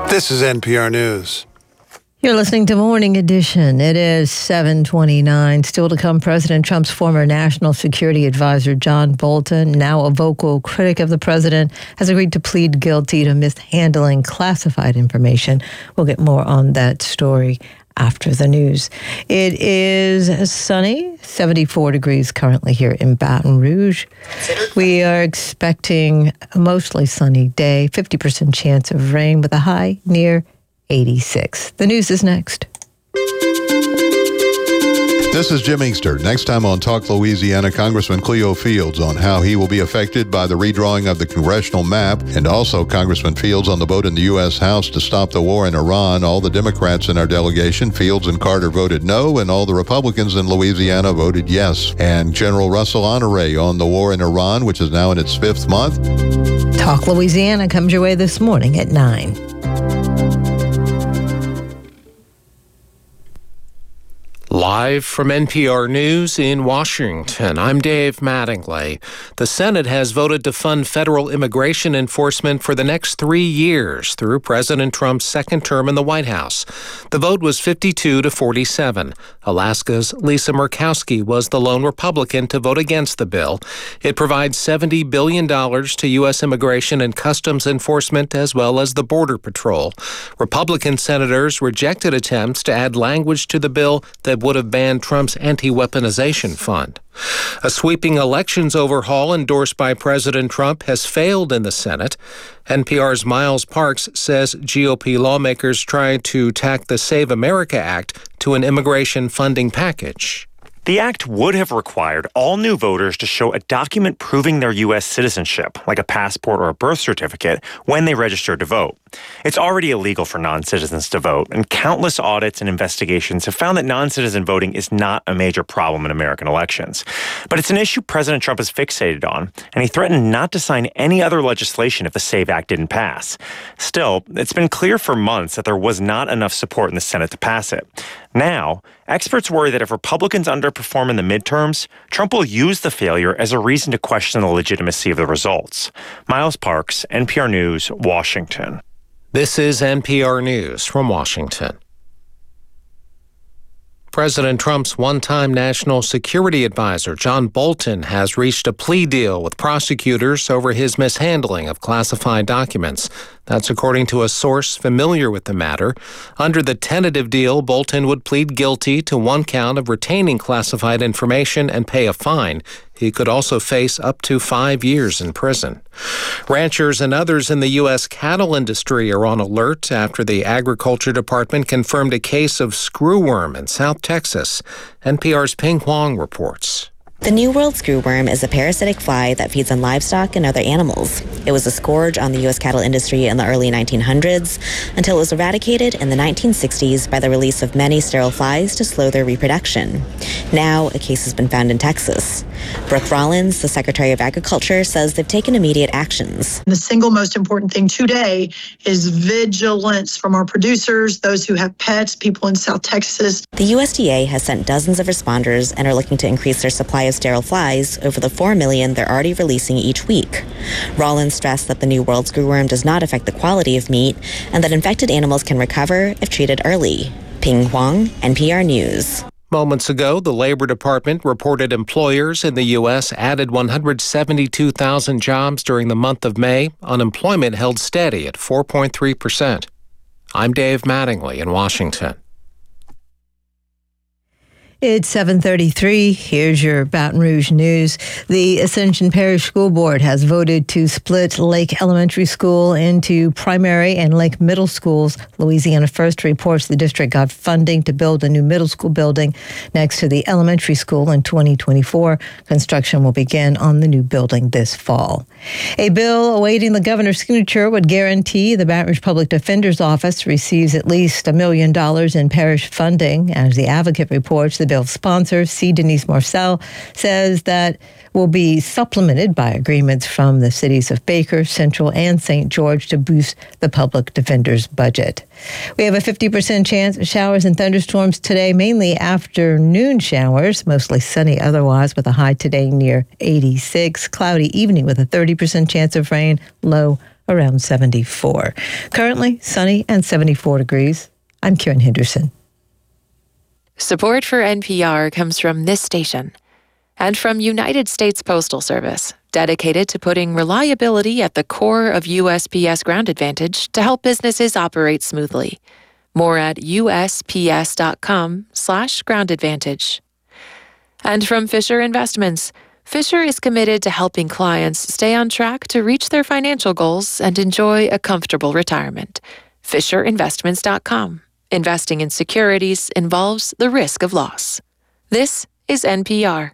This is NPR News. You're listening to Morning Edition. It is 7:29. Still to come, President Trump's former national security advisor, John Bolton, now a vocal critic of the president, has agreed to plead guilty to mishandling classified information. We'll get more on that story after the news. It is sunny, 74 degrees currently here in Baton Rouge. We are expecting a mostly sunny day, 50% chance of rain with a high near 86. The news is next. This is Jim Inkster. Next time on Talk Louisiana, Congressman Cleo Fields on how he will be affected by the redrawing of the congressional map, and also Congressman Fields on the vote in the U.S. House to stop the war in Iran. All the Democrats in our delegation, Fields and Carter, voted no, and all the Republicans in Louisiana voted yes. And General Russell Honore on the war in Iran, which is now in its 5th month. Talk Louisiana comes your way this morning at 9. Live from NPR News in Washington, I'm Dave Mattingly. The Senate has voted to fund federal immigration enforcement for the next 3 years through President Trump's second term in the White House. The vote was 52-47. Alaska's Lisa Murkowski was the lone Republican to vote against the bill. It provides $70 billion to U.S. immigration and customs enforcement as well as the Border Patrol. Republican senators rejected attempts to add language to the bill that would have banned Trump's anti-weaponization fund. A sweeping elections overhaul endorsed by President Trump has failed in the Senate. NPR's Miles Parks says GOP lawmakers tried to tack the Save America Act to an immigration funding package. The act would have required all new voters to show a document proving their U.S. citizenship, like a passport or a birth certificate, when they registered to vote. It's already illegal for non-citizens to vote, and countless audits and investigations have found that non-citizen voting is not a major problem in American elections. But it's an issue President Trump is fixated on, and he threatened not to sign any other legislation if the SAVE Act didn't pass. Still, it's been clear for months that there was not enough support in the Senate to pass it. Now, experts worry that if Republicans underperform in the midterms, Trump will use the failure as a reason to question the legitimacy of the results. Miles Parks, NPR News, Washington. This is NPR News from Washington. President Trump's one-time national security advisor, John Bolton, has reached a plea deal with prosecutors over his mishandling of classified documents. That's according to a source familiar with the matter. Under the tentative deal, Bolton would plead guilty to one count of retaining classified information and pay a fine. He could also face up to 5 years in prison. Ranchers and others in the U.S. cattle industry are on alert after the Agriculture Department confirmed a case of screwworm in South Texas. NPR's Ping Huang reports. The New World screwworm is a parasitic fly that feeds on livestock and other animals. It was a scourge on the U.S. cattle industry in the early 1900s until it was eradicated in the 1960s by the release of many sterile flies to slow their reproduction. Now, a case has been found in Texas. Brooke Rollins, the Secretary of Agriculture, says they've taken immediate actions. The single most important thing today is vigilance from our producers, those who have pets, people in South Texas. The USDA has sent dozens of responders and are looking to increase their supply of sterile flies over the 4 million they're already releasing each week. Rollins stressed that the New World screwworm does not affect the quality of meat and that infected animals can recover if treated early. Ping Huang, NPR News. Moments ago, the Labor Department reported employers in the U.S. added 172,000 jobs during the month of May. Unemployment held steady at 4.3%. I'm Dave Mattingly in Washington. It's 7:33. Here's your Baton Rouge news. The Ascension Parish School Board has voted to split Lake Elementary School into primary and Lake Middle Schools. Louisiana First reports the district got funding to build a new middle school building next to the elementary school in 2024. Construction will begin on the new building this fall. A bill awaiting the governor's signature would guarantee the Baton Rouge Public Defender's Office receives at least $1 million in parish funding. As the Advocate reports, the bill's sponsor, C. Denise Marcel, says that will be supplemented by agreements from the cities of Baker, Central, and St. George to boost the public defender's budget. We have a 50% chance of showers and thunderstorms today, mainly afternoon showers, mostly sunny otherwise, with a high today near 86. Cloudy evening with a 30% chance of rain, low around 74. Currently sunny and 74 degrees. I'm Karen Henderson. Support for NPR comes from this station and from United States Postal Service, dedicated to putting reliability at the core of USPS Ground Advantage to help businesses operate smoothly. More at usps.com/groundadvantage. And from Fisher Investments, Fisher is committed to helping clients stay on track to reach their financial goals and enjoy a comfortable retirement. FisherInvestments.com. Investing in securities involves the risk of loss. This is NPR.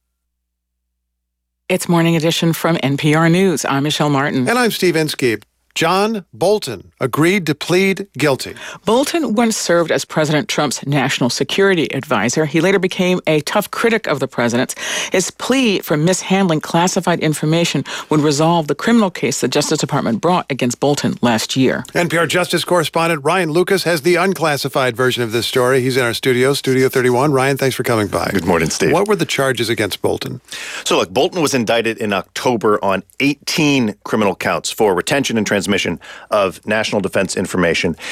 It's Morning Edition from NPR News. I'm Michelle Martin. And I'm Steve Inskeep. John Bolton agreed to plead guilty. Bolton once served as President Trump's national security advisor. He later became a tough critic of the president. His plea for mishandling classified information would resolve the criminal case the Justice Department brought against Bolton last year. NPR Justice correspondent Ryan Lucas has the unclassified version of this story. He's in our studio, Studio 31. Ryan, thanks for coming by. Good morning, Steve. What were the charges against Bolton? So, look, Bolton was indicted in October on 18 criminal counts for retention and transmission of national defense information.